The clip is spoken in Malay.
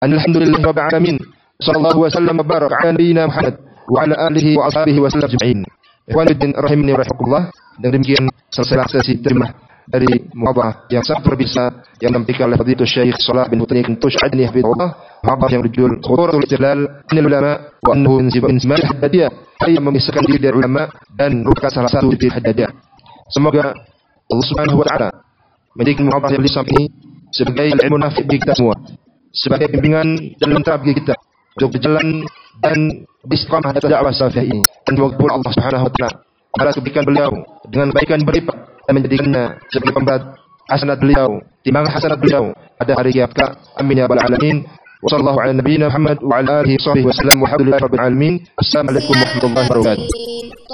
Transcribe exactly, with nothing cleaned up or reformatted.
Alhamdulillahi rabbil alamin. Sallallahu wasallam wa baraka ala nabiyyina Muhammad wa ala alihi wa ashabihi wa sallam ajma'in. Ikhwanuddin rahimani wa rahimakumullah. Dan demikian selesai sesi terjemah dari muhadharah yang sangat berbisa yang disampaikan oleh Fadilatul Syekh Shalih bin Mutani Kentush Adni hafizahullah. Muhadharah yang berjudul Khuturatul Istidlal min ulama wa annahu min simat haddadiyah. Ia memisahkan diri dari ulama dan merupakan salah satu titik haddadiyah. Semoga Allah Subhanahu wa taala menjadikan muhadharah yang disampaikan ini sebagai ilmu nafi' bagi kita semua, sebagai bimbingan dan lentera bagi kita untuk berjalan dan istiqamah atas dakwah salafiyah ini. Dan semoga Allah Subhanahu wa taala balas kebaikan beliau dengan kebaikan berlipat dan menjadikannya sebagai pemberat hasanat beliau, timbangan hasanat beliau pada hari kiamat. Amin ya rabbal alamin. Wa sallallahu ala nabiyyina Muhammad wa ala alihi wa sahbihi wa sallam. Walhamdulillahi rabbil alamin. Assalamualaikum warahmatullahi wabarakatuh.